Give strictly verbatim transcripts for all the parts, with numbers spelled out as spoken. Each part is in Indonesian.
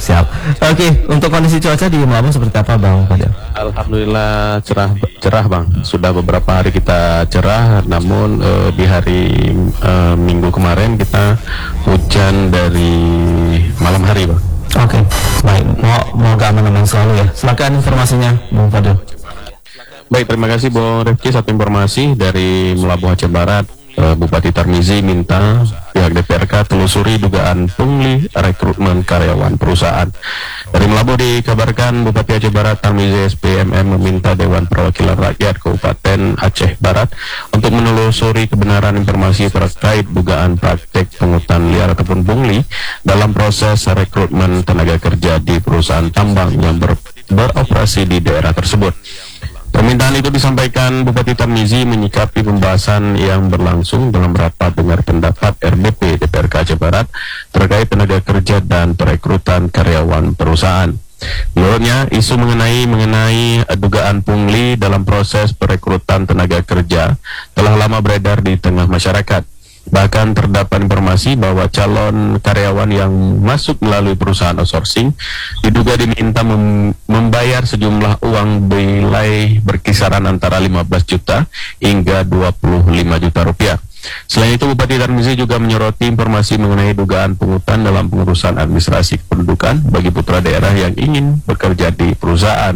Siap. Oke, untuk kondisi cuaca di Melabuh seperti apa, Bang Fadil? Alhamdulillah cerah cerah Bang. Sudah beberapa hari kita cerah, namun eh, di hari eh, Minggu kemarin kita hujan dari malam hari, Bang. Oke, baik. Mau mau aman-aman selalu ya. Silakan informasinya, Bang Fadil. Baik, terima kasih Bang Rifki. Satu informasi dari Melabuh Aceh Barat. Uh, Bupati Tarmizi minta pihak D P R K telusuri dugaan pungli rekrutmen karyawan perusahaan. Dari Melabuh dikabarkan Bupati Aceh Barat Tarmizi S P M M meminta Dewan Perwakilan Rakyat Kabupaten Aceh Barat untuk menelusuri kebenaran informasi terkait dugaan praktek pungutan liar ataupun pungli dalam proses rekrutmen tenaga kerja di perusahaan tambang yang ber beroperasi di daerah tersebut. Permintaan itu disampaikan Bupati Tarmizi menyikapi pembahasan yang berlangsung dalam rapat dengar pendapat R D P D P R K Aceh Barat terkait tenaga kerja dan perekrutan karyawan perusahaan. Menurutnya, isu mengenai mengenai dugaan pungli dalam proses perekrutan tenaga kerja telah lama beredar di tengah masyarakat. Bahkan terdapat informasi bahwa calon karyawan yang masuk melalui perusahaan outsourcing diduga diminta mem membayar sejumlah uang belai berkisaran antara lima belas juta hingga dua puluh lima juta rupiah. Selain itu, Bupati Tarmizi juga menyoroti informasi mengenai dugaan pungutan dalam pengurusan administrasi kependudukan bagi putra daerah yang ingin bekerja di perusahaan.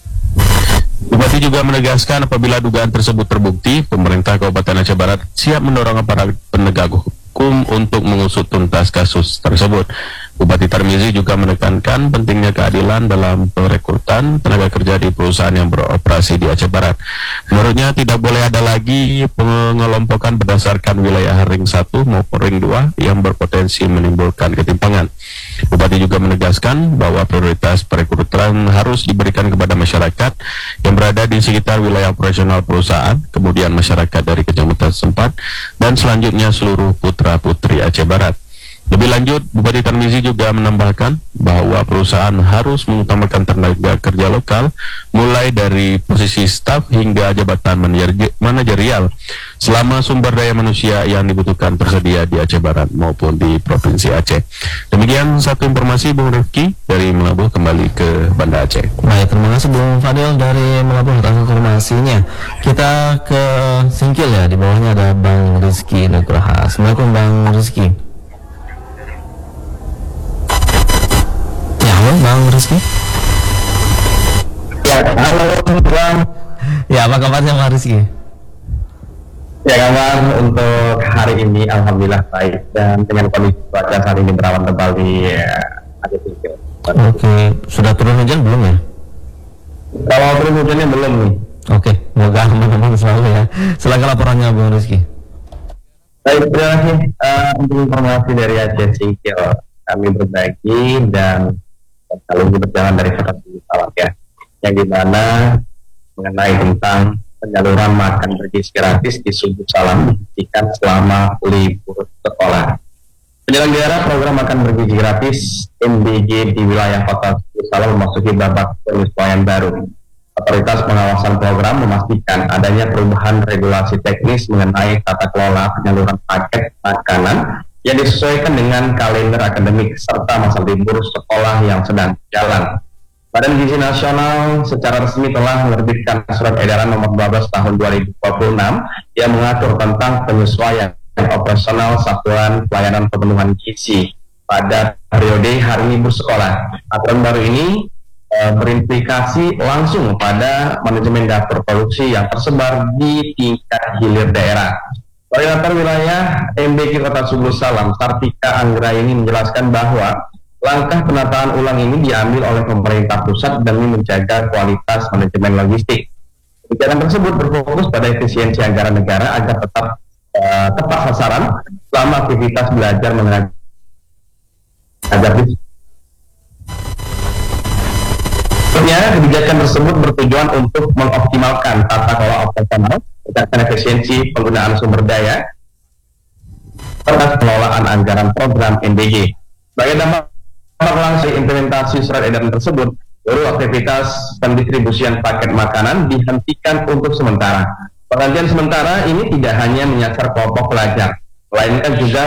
Bupati juga menegaskan apabila dugaan tersebut terbukti, pemerintah Kabupaten Aceh Barat siap mendorong aparat penegak hukum untuk mengusut tuntas kasus tersebut. Bupati Tarmizi juga menekankan pentingnya keadilan dalam perekrutan tenaga kerja di perusahaan yang beroperasi di Aceh Barat. Menurutnya tidak boleh ada lagi pengelompokan berdasarkan wilayah ring satu maupun ring dua yang berpotensi menimbulkan ketimpangan. Bupati juga menegaskan bahwa prioritas perekrutan harus diberikan kepada masyarakat yang berada di sekitar wilayah operasional perusahaan, kemudian masyarakat dari kecamatan setempat, dan selanjutnya seluruh putra-putri Aceh Barat. Lebih lanjut, Bupati Tarmizi juga menambahkan bahwa perusahaan harus mengutamakan tenaga kerja lokal mulai dari posisi staf hingga jabatan manajerial selama sumber daya manusia yang dibutuhkan tersedia di Aceh Barat maupun di Provinsi Aceh. Demikian satu informasi Bung Rifki dari Melabuh kembali ke Banda Aceh. Baik, terima kasih Bung Fadil dari Melabuh atas informasinya. Kita ke Singkil ya, di bawahnya ada Bang Rizky Nugraha. Assalamualaikum Bang Rizky. Bang Rizky. Ya, halo Bang. Ya, apa kabarnya Bang Rizky? Ya, kabar untuk hari ini alhamdulillah baik dan dengan kondisi cuaca saat ini berawan tebal di Aceh Singkil. Oke, sudah turun hujan belum ya? Kalau turun hujannya belum nih. Oke, semoga aman-aman selalu ya. Silakan laporannya Bang Rizky. Baik, terima kasih uh, untuk informasi dari Aceh Singkil. Kami berbagi dan selalu berjalan dari kota Salam ya, yang dimana mengenai tentang penyaluran makan bergizi gratis di Subuh Salam dihentikan selama libur sekolah. Penyelenggara program makan bergizi gratis M B G di wilayah kota Subuh Salam memasuki babak penyesuaian baru. Otoritas pengawasan program memastikan adanya perubahan regulasi teknis mengenai tata kelola penyaluran paket makanan yang disesuaikan dengan kalender akademik serta masa libur sekolah yang sedang jalan. Badan Gizi Nasional secara resmi telah menerbitkan surat edaran nomor dua belas tahun dua ribu dua puluh enam yang mengatur tentang penyesuaian operasional satuan pelayanan pemenuhan gizi pada periode hari libur sekolah. Aturan baru ini e, berimplikasi langsung pada manajemen dapur produksi yang tersebar di tingkat hilir daerah. Koordinator wilayah M B G Kota Subuh Salam, Sartika Anggra ini menjelaskan bahwa langkah penataan ulang ini diambil oleh pemerintah pusat demi menjaga kualitas manajemen logistik. Kebijakan tersebut berfokus pada efisiensi anggaran negara agar tetap uh, tepat sasaran selama aktivitas belajar mengajar. Kebijakan tersebut bertujuan untuk mengoptimalkan tata kelola operasional, meningkatkan efisiensi penggunaan sumber daya, serta pengelolaan anggaran program M B G. Sebagai dampak langsung implementasi surat edaran tersebut, seluruh aktivitas pendistribusian paket makanan dihentikan untuk sementara. Penghentian sementara ini tidak hanya menyasar kelompok pelajar, melainkan juga